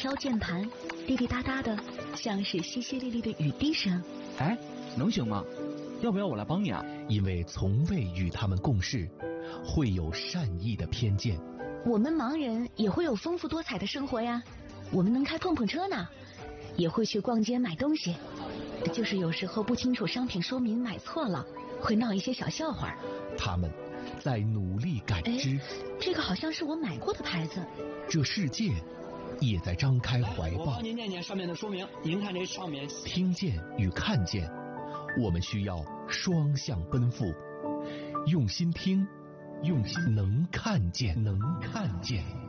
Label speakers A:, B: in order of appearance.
A: 敲键盘，滴滴答答的，像是淅淅沥沥的雨滴声。
B: 哎，能行吗？要不要我来帮你啊？
C: 因为从未与他们共事，会有善意的偏见。
A: 我们盲人也会有丰富多彩的生活呀，我们能开碰碰车呢，也会去逛街买东西，就是有时候不清楚商品说明买错了，会闹一些小笑话。
C: 他们在努力感知，
A: 这个好像是我买过的牌子。
C: 这世界也在张开怀抱。
B: 我帮您念念上面的说明，您看这上面。
C: 听见与看见，我们需要双向奔赴，用心听，用心能看见，能看见。